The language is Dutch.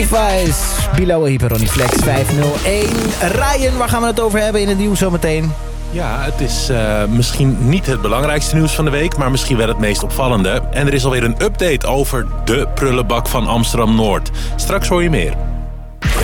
Vice, Bilal Hyperoni Flex 501. Ryan, waar gaan we het over hebben in het nieuws zometeen? Ja, het is misschien niet het belangrijkste nieuws van de week, maar misschien wel het meest opvallende. En er is alweer een update over de prullenbak van Amsterdam-Noord. Straks hoor je meer.